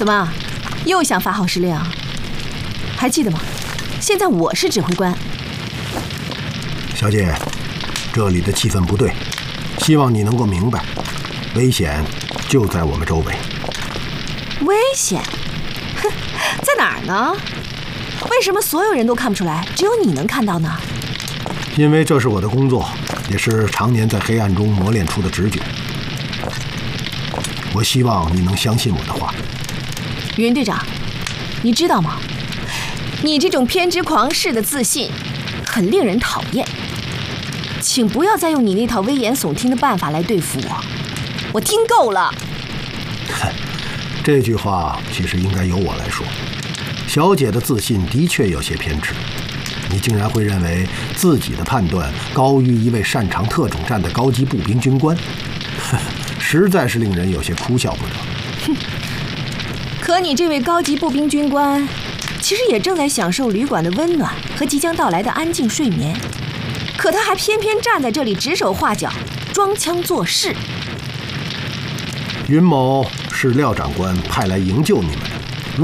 怎么，又想发号施令？还记得吗？现在我是指挥官。 小姐，这里的气氛不对，希望你能够明白，危险就在我们周围。 危险？哼，在哪儿呢？为什么所有人都看不出来，只有你能看到呢？ 因为这是我的工作，也是常年在黑暗中磨练出的直觉。我希望你能相信我的话。 云队长，你知道吗？你这种偏执狂式的自信，很令人讨厌。请不要再用你那套危言耸听的办法来对付我，我听够了。 这句话其实应该由我来说。小姐的自信的确有些偏执，你竟然会认为自己的判断高于一位擅长特种战的高级步兵军官，实在是令人有些哭笑不得。 哼，可你这位高级步兵军官，其实也正在享受旅馆的温暖和即将到来的安静睡眠，可他还偏偏站在这里指手画脚，装腔作势。 云某是廖长官派来营救你们的，